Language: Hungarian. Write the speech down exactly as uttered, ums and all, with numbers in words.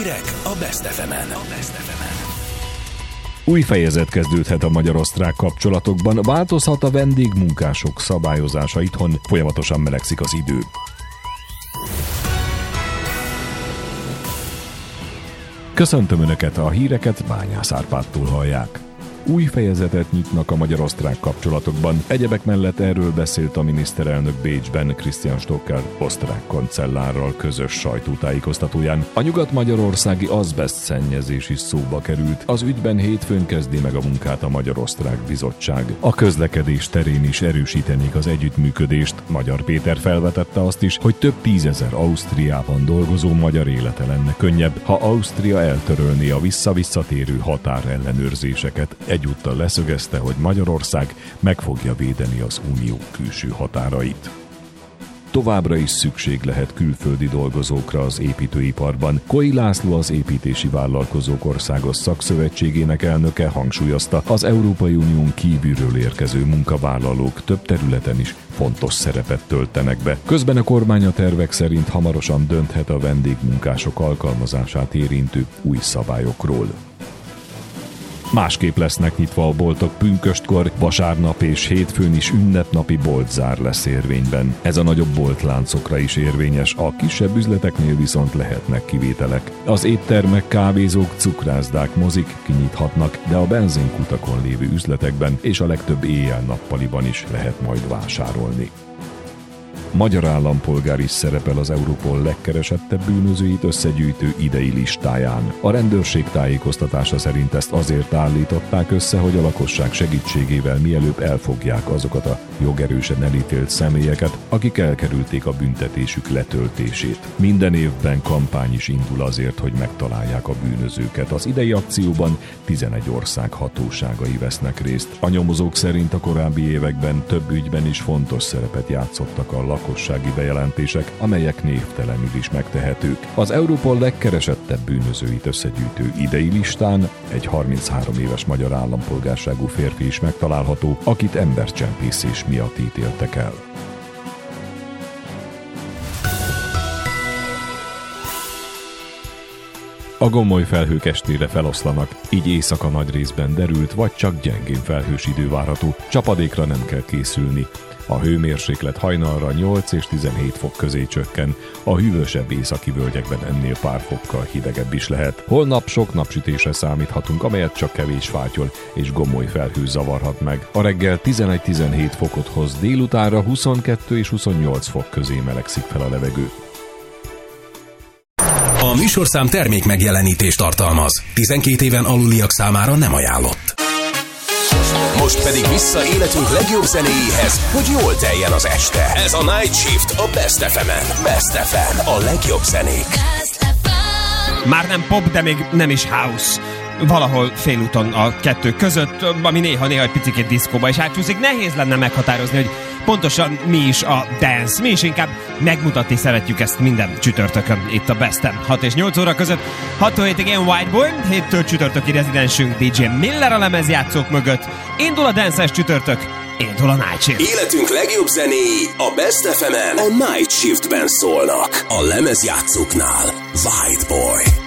Hírek a Best ef emen. Új fejezet kezdődhet a magyar-osztrák kapcsolatokban, változhat a vendégmunkások szabályozása itthon, folyamatosan melegszik az idő. Köszöntöm Önöket, a híreket Bányász Árpádtól hallják. Új fejezetet nyitnak a magyar-osztrák kapcsolatokban. Egyebek mellett erről beszélt a miniszterelnök Bécsben Christian Stocker osztrák kancellárral közös sajtótájékoztatóján. A nyugat-magyarországi azbeszt szennyezés is szóba került. Az ügyben hétfőn kezdi meg a munkát a Magyar-Osztrák Bizottság. A közlekedés terén is erősítenék az együttműködést. Magyar Péter felvetette azt is, hogy több tízezer Ausztriában dolgozó magyar élete lenne könnyebb, ha Ausztria eltörölné a vissza-visszatérő határellenőrzéseket. Egyúttal leszögezte, hogy Magyarország meg fogja védeni az unió külső határait. Továbbra is szükség lehet külföldi dolgozókra az építőiparban. Koi László, az Építési Vállalkozók Országos Szakszövetségének elnöke hangsúlyozta, az Európai Unión kívülről érkező munkavállalók több területen is fontos szerepet töltenek be. Közben a kormány a tervek szerint hamarosan dönthet a vendégmunkások alkalmazását érintő új szabályokról. Másképp lesznek nyitva a boltok pünköstkor, vasárnap és hétfőn is ünnepnapi boltzár lesz érvényben. Ez a nagyobb boltláncokra is érvényes, a kisebb üzleteknél viszont lehetnek kivételek. Az éttermek, kávézók, cukrászdák, mozik kinyithatnak, de a benzinkutakon lévő üzletekben és a legtöbb éjjel-nappaliban is lehet majd vásárolni. Magyar állampolgár is szerepel az Europol legkeresettebb bűnözőit összegyűjtő idei listáján. A rendőrség tájékoztatása szerint ezt azért állították össze, hogy a lakosság segítségével mielőbb elfogják azokat a jogerősen elítélt személyeket, akik elkerülték a büntetésük letöltését. Minden évben kampány is indul azért, hogy megtalálják a bűnözőket. Az idei akcióban tizenegy ország hatóságai vesznek részt. A nyomozók szerint a korábbi években több ügyben is fontos szerepet játszottak a lakossági bejelentések, amelyek névtelenül is megtehetők. Az Europol legkeresettebb bűnözőit összegyűjtő idei listán egy harminchárom éves magyar állampolgárságú férfi is megtalálható, akit embercsempészés miatt ítéltek el. A gomoly felhők estére feloszlanak, így éjszaka nagy részben derült, vagy csak gyengén felhős idő várható, csapadékra nem kell készülni. A hőmérséklet hajnalra nyolc és tizenhét fok közé csökken, a hűvösebb északi völgyekben ennél pár fokkal hidegebb is lehet. Holnap sok napsütésre számíthatunk, amelyet csak kevés fátyol és gomoly felhő zavarhat meg. A reggel tizenegy-tizenhét fokot hoz, délutánra huszonkettő és huszonnyolc fok közé melegszik fel a levegő. A műsorszám termék megjelenítést tartalmaz. tizenkét éven aluliak számára nem ajánlott. Most pedig vissza életünk legjobb zenéjéhez, hogy jól teljen az este. Ez a Night Shift a Best ef emen. Best ef em, a legjobb zenék. Már nem pop, de még nem is house. Valahol félúton a kettő között, ami néha-néha egy picikét diszkóba is átcsúszik. Nehéz lenne meghatározni, hogy pontosan mi is a dance. Mi is inkább megmutatni szeretjük ezt minden csütörtökön itt a Best-en. hat és nyolc óra között, hattól hétig én Whiteboy, héttől csütörtöki rezidensünk dé dzsé Miller a lemezjátszók mögött. Indul a dance-es csütörtök, indul a Night Shift. Életünk legjobb zenéi a Best ef emen a Night Shiftben szólnak. A lemezjátszóknál Whiteboy.